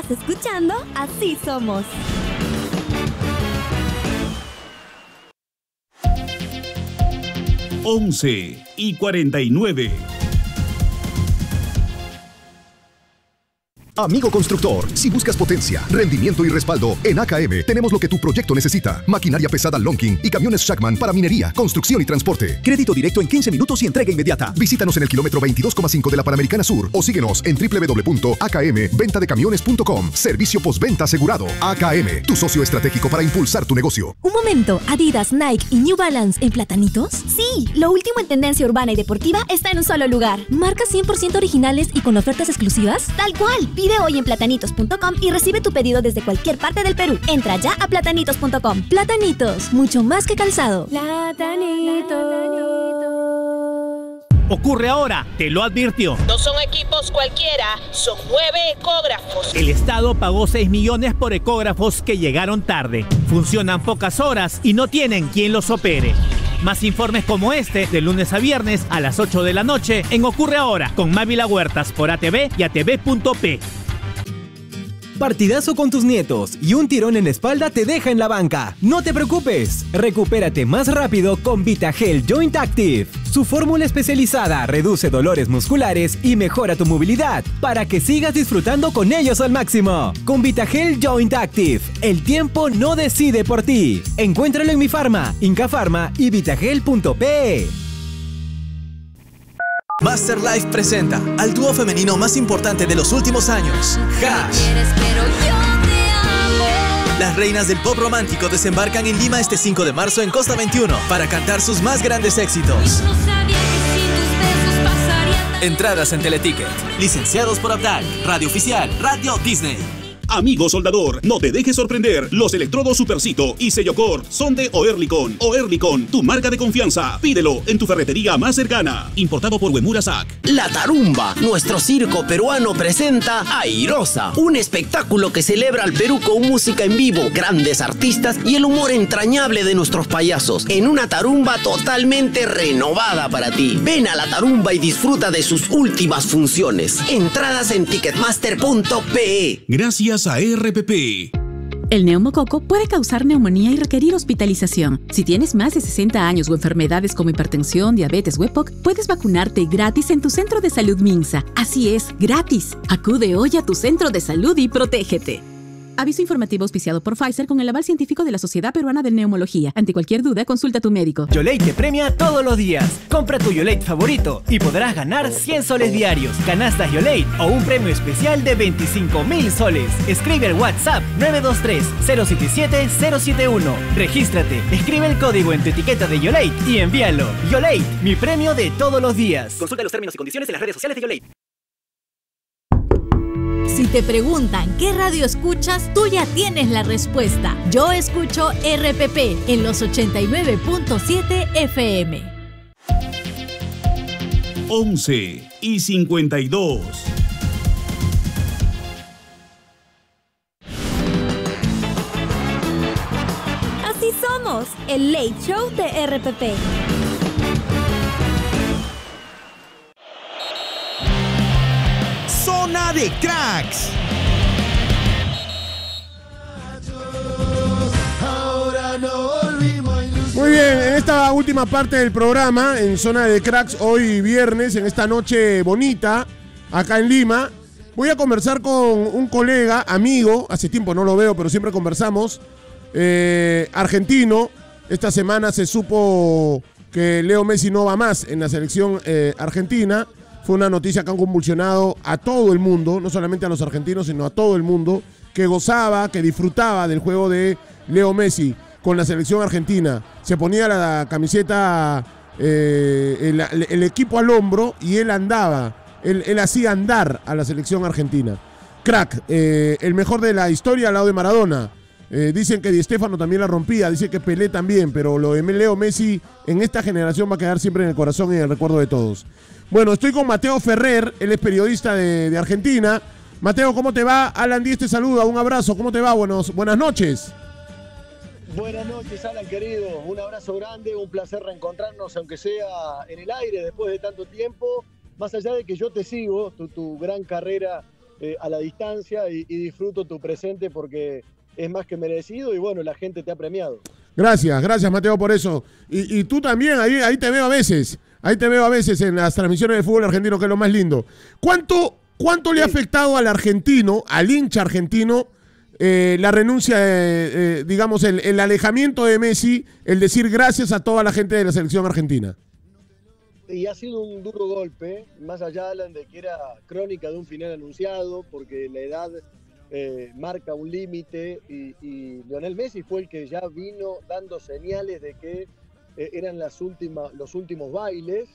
Estás escuchando Así Somos. Once y 49. Amigo constructor, si buscas potencia, rendimiento y respaldo, en AKM tenemos lo que tu proyecto necesita. Maquinaria pesada Lonking y camiones Shackman para minería, construcción y transporte. Crédito directo en 15 minutos y entrega inmediata. Visítanos en el kilómetro 22,5 de la Panamericana Sur o síguenos en www.akmventadecamiones.com. Servicio postventa asegurado. AKM, tu socio estratégico para impulsar tu negocio. Un momento, ¿Adidas, Nike y New Balance en platanitos? Sí, lo último en tendencia urbana y deportiva está en un solo lugar. ¿Marcas 100% originales y con ofertas exclusivas? Tal cual. Pide hoy en platanitos.com y recibe tu pedido desde cualquier parte del Perú. Entra ya a platanitos.com. Platanitos, mucho más que calzado. Platanitos. Ocurre ahora, te lo advirtió. No son equipos cualquiera, son 9 ecógrafos. El Estado pagó 6 millones por ecógrafos que llegaron tarde. Funcionan pocas horas y no tienen quien los opere. Más informes como este, de lunes a viernes a las 8 de la noche en Ocurre Ahora, con Mávila Huertas por ATV y ATV.p. Partidazo con tus nietos y un tirón en la espalda te deja en la banca. No te preocupes, recupérate más rápido con VitaGel Joint Active. Su fórmula especializada reduce dolores musculares y mejora tu movilidad para que sigas disfrutando con ellos al máximo. Con VitaGel Joint Active, el tiempo no decide por ti. Encuéntralo en Mi Farma, Inca Farma y vitagel.pe. Master Life presenta al dúo femenino más importante de los últimos años, Hash. Las reinas del pop romántico desembarcan en Lima este 5 de marzo en Costa 21 para cantar sus más grandes éxitos. Entradas en Teleticket. Licenciados por Abdal. Radio Oficial, Radio Disney. Amigo soldador, no te dejes sorprender. Los electrodos Supercito y Sellocor son de Oerlikon. Oerlikon, tu marca de confianza. Pídelo en tu ferretería más cercana. Importado por Uemura SAC. La Tarumba, nuestro circo peruano, presenta Airosa, un espectáculo que celebra al Perú con música en vivo, grandes artistas y el humor entrañable de nuestros payasos, en una tarumba totalmente renovada para ti. Ven a La Tarumba y disfruta de sus últimas funciones. Entradas en ticketmaster.pe. Gracias a RPP. El neumococo puede causar neumonía y requerir hospitalización. Si tienes más de 60 años o enfermedades como hipertensión, diabetes o EPOC, puedes vacunarte gratis en tu centro de salud Minsa. Así es, gratis. Acude hoy a tu centro de salud y protégete. Aviso informativo auspiciado por Pfizer con el aval científico de la Sociedad Peruana de Neumología. Ante cualquier duda, consulta a tu médico. Yolate te premia todos los días. Compra tu Yolate favorito y podrás ganar 100 soles diarios, canastas Yolate o un premio especial de 25.000 soles. Escribe al WhatsApp 923-077-071. Regístrate, escribe el código en tu etiqueta de Yolate y envíalo. Yolate, mi premio de todos los días. Consulta los términos y condiciones en las redes sociales de Yolate. Si te preguntan qué radio escuchas, tú ya tienes la respuesta. Yo escucho RPP en los 89.7 FM. 11 y 52. Así somos, el Late Show de RPP. Zona de Cracks. Muy bien, en esta última parte del programa, en Zona de Cracks, hoy viernes, en esta noche bonita, acá en Lima, voy a conversar con un colega, amigo, hace tiempo no lo veo, pero siempre conversamos, argentino. Esta semana se supo que Leo Messi no va más en la selección argentina. Fue una noticia que han convulsionado a todo el mundo, no solamente a los argentinos, sino a todo el mundo, que gozaba, que disfrutaba del juego de Leo Messi con la selección argentina. Se ponía la camiseta, el equipo al hombro y él andaba, él hacía andar a la selección argentina. Crack, el mejor de la historia al lado de Maradona. Dicen que Di Stéfano también la rompía, dicen que Pelé también, pero lo de Leo Messi en esta generación va a quedar siempre en el corazón y en el recuerdo de todos. Bueno, estoy con Mateo Ferrer, él es periodista de Argentina. Mateo, ¿cómo te va? Alan Díez te saluda, un abrazo, ¿cómo te va? Buenas noches. Buenas noches, Alan, querido. Un abrazo grande, un placer reencontrarnos, aunque sea en el aire después de tanto tiempo. Más allá de que yo te sigo, tu gran carrera a la distancia y disfruto tu presente porque es más que merecido y bueno, la gente te ha premiado. Gracias Mateo por eso. Y tú también, ahí te veo a veces. Ahí te veo a veces en las transmisiones de fútbol argentino, que es lo más lindo. ¿Cuánto le ha afectado al argentino, al hincha argentino, la renuncia, digamos, el alejamiento de Messi, el decir gracias a toda la gente de la selección argentina? Y ha sido un duro golpe, más allá, Alan, de que era crónica de un final anunciado, porque la edad marca un límite y Lionel Messi fue el que ya vino dando señales de que eran los últimos bailes.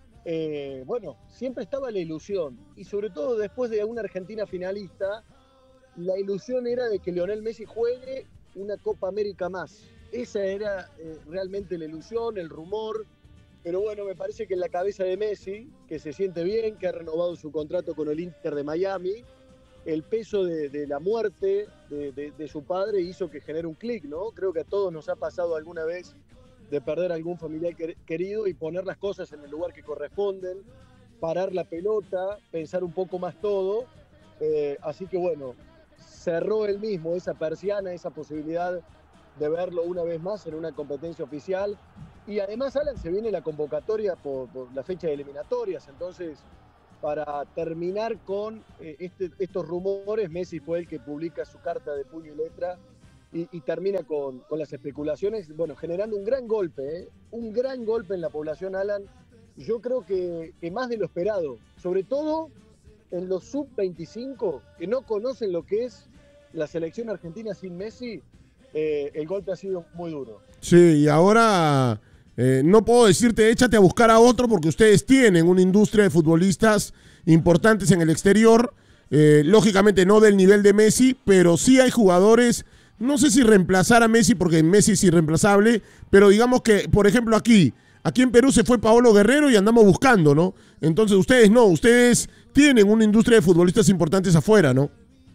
Bueno, siempre estaba la ilusión y sobre todo después de una Argentina finalista, la ilusión era de que Lionel Messi juegue una Copa América más. Esa era realmente la ilusión, el rumor. Pero bueno, me parece que en la cabeza de Messi, que se siente bien, que ha renovado su contrato con el Inter de Miami, el peso de la muerte de su padre hizo que genere un clic, ¿no? Creo que a todos nos ha pasado alguna vez de perder algún familiar querido y poner las cosas en el lugar que corresponden, parar la pelota, pensar un poco más todo. Así que bueno, cerró él mismo esa persiana, esa posibilidad de verlo una vez más en una competencia oficial. Y además, Alan, se viene la convocatoria por la fecha de eliminatorias. Entonces, para terminar con estos rumores, Messi fue el que publica su carta de puño y letra y termina con las especulaciones, bueno, generando un gran golpe en la población, Alan. Yo creo que más de lo esperado, sobre todo en los sub-25, que no conocen lo que es la selección argentina sin Messi, el golpe ha sido muy duro. Sí, y ahora no puedo decirte échate a buscar a otro porque ustedes tienen una industria de futbolistas importantes en el exterior, lógicamente no del nivel de Messi, pero sí hay jugadores, no sé si reemplazar a Messi porque Messi es irreemplazable, pero digamos que, por ejemplo, aquí en Perú se fue Paolo Guerrero y andamos buscando, ¿no? Entonces ustedes tienen una industria de futbolistas importantes afuera, ¿no?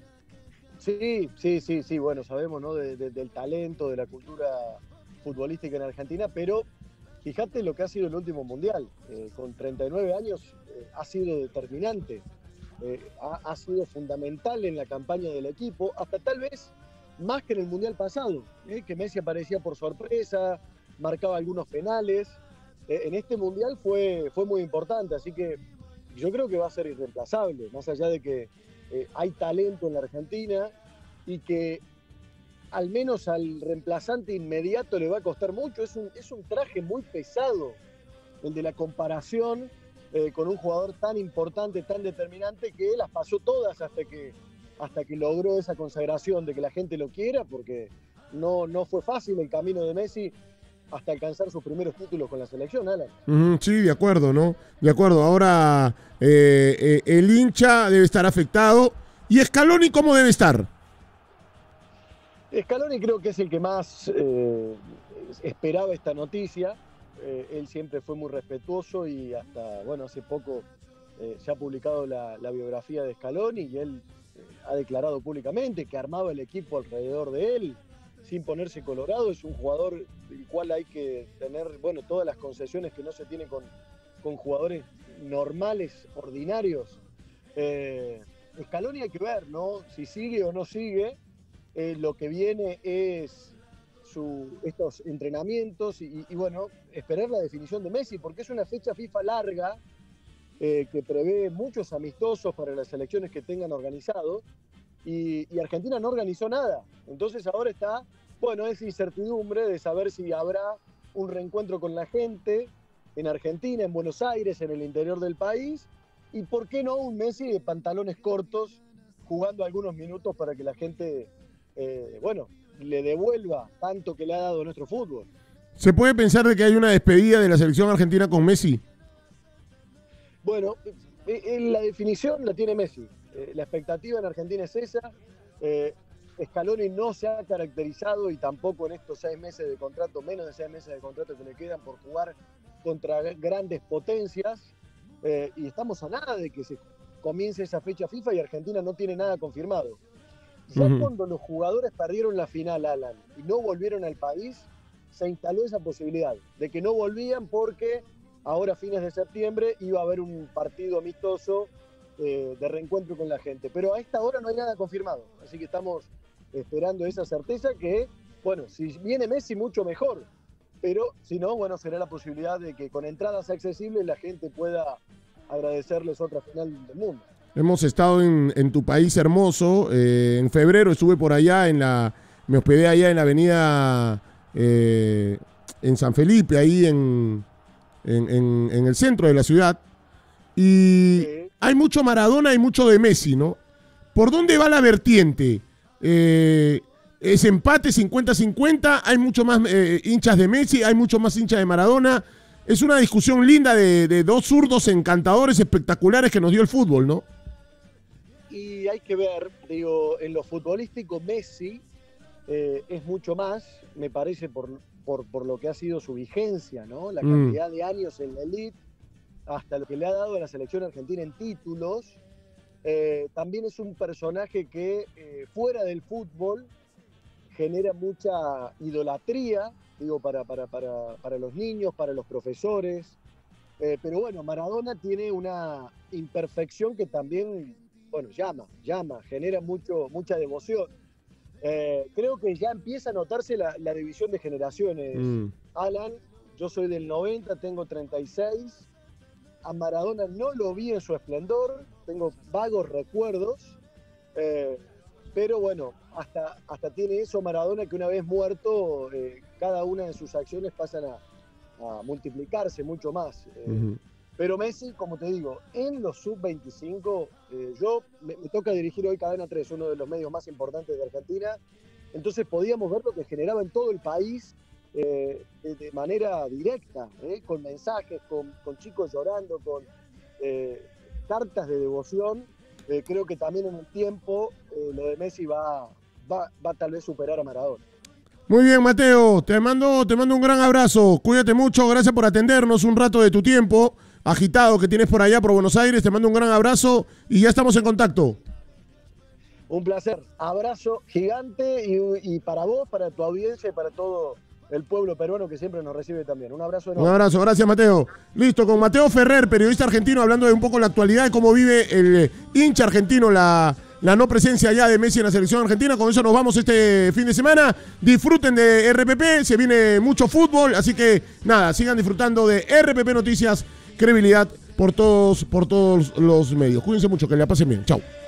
Sí, bueno, sabemos, ¿no? Del talento, de la cultura futbolística en Argentina, pero fíjate lo que ha sido el último Mundial. Con 39 años ha sido determinante, ha sido fundamental en la campaña del equipo, hasta tal vez más que en el Mundial pasado, que Messi aparecía por sorpresa, marcaba algunos penales. En este Mundial fue muy importante, así que yo creo que va a ser irreemplazable, más allá de que hay talento en la Argentina y que al menos al reemplazante inmediato le va a costar mucho. Es un traje muy pesado el de la comparación con un jugador tan importante, tan determinante, que las pasó todas hasta que logró esa consagración de que la gente lo quiera, porque no fue fácil el camino de Messi hasta alcanzar sus primeros títulos con la selección, Alan. Sí, de acuerdo, ¿no? De acuerdo. Ahora el hincha debe estar afectado. ¿Y Scaloni cómo debe estar? Scaloni creo que es el que más esperaba esta noticia. Él siempre fue muy respetuoso y hasta, bueno, hace poco se ha publicado la biografía de Scaloni y él ha declarado públicamente que armaba el equipo alrededor de él, sin ponerse colorado. Es un jugador del cual hay que tener, bueno, todas las concesiones que no se tienen con jugadores normales, ordinarios. Scaloni hay que ver, ¿no? Si sigue o no sigue. Lo que viene es estos entrenamientos y bueno, esperar la definición de Messi, porque es una fecha FIFA larga que prevé muchos amistosos para las selecciones que tengan organizado y Argentina no organizó nada. Entonces ahora está, bueno, esa incertidumbre de saber si habrá un reencuentro con la gente en Argentina, en Buenos Aires, en el interior del país, y por qué no un Messi de pantalones cortos jugando algunos minutos para que la gente bueno, le devuelva tanto que le ha dado nuestro fútbol. ¿Se puede pensar de que hay una despedida de la selección argentina con Messi? Bueno, la definición la tiene Messi. La expectativa en Argentina es esa. Scaloni no se ha caracterizado y tampoco en estos 6 meses de contrato, menos de 6 meses de contrato que le quedan por jugar contra grandes potencias. Y estamos a nada de que se comience esa fecha FIFA y Argentina no tiene nada confirmado. Ya cuando los jugadores perdieron la final, Alan, y no volvieron al país, se instaló esa posibilidad de que no volvían porque ahora a fines de septiembre iba a haber un partido amistoso de reencuentro con la gente. Pero a esta hora no hay nada confirmado, así que estamos esperando esa certeza que, bueno, si viene Messi mucho mejor, pero si no, bueno, será la posibilidad de que con entradas accesibles la gente pueda agradecerles otra final del mundo. Hemos estado en tu país hermoso. En febrero estuve por allá, me hospedé allá en la avenida en San Felipe, ahí en el centro de la ciudad. Y hay mucho Maradona y mucho de Messi, ¿no? ¿Por dónde va la vertiente? ¿Es empate 50-50? ¿Hay mucho más hinchas de Messi? ¿Hay mucho más hinchas de Maradona? Es una discusión linda de dos zurdos encantadores, espectaculares que nos dio el fútbol, ¿no? Y hay que ver, digo, en lo futbolístico Messi es mucho más, me parece, por lo que ha sido su vigencia, ¿no? La cantidad de años en la elite, hasta lo que le ha dado a la selección argentina en títulos. También es un personaje que fuera del fútbol genera mucha idolatría, digo, para los niños, para los profesores. Pero bueno, Maradona tiene una imperfección que también, bueno, llama, genera mucha devoción. Creo que ya empieza a notarse la división de generaciones. Alan, yo soy del 90, tengo 36. A Maradona no lo vi en su esplendor, tengo vagos recuerdos, pero bueno, hasta tiene eso Maradona, que una vez muerto, cada una de sus acciones pasan a multiplicarse mucho más. Pero Messi, como te digo, en los sub-25, me toca dirigir hoy Cadena 3, uno de los medios más importantes de Argentina, entonces podíamos ver lo que generaba en todo el país de manera directa, con mensajes, con chicos llorando, con cartas de devoción. Creo que también en el tiempo lo de Messi va tal vez superar a Maradona. Muy bien, Mateo, te mando un gran abrazo, cuídate mucho, gracias por atendernos un rato de tu tiempo agitado que tienes por allá por Buenos Aires, te mando un gran abrazo y ya estamos en contacto. Un placer, abrazo gigante y para vos, para tu audiencia y para todo el pueblo peruano que siempre nos recibe también. Un abrazo enorme. Un abrazo, gracias Mateo. Listo, con Mateo Ferrer, periodista argentino, hablando de un poco la actualidad de cómo vive el hincha argentino la no presencia ya de Messi en la selección argentina. Con eso nos vamos este fin de semana. Disfruten de RPP, se viene mucho fútbol, así que nada, sigan disfrutando de RPP Noticias, credibilidad por todos los medios. Cuídense mucho, que la pasen bien. Chau.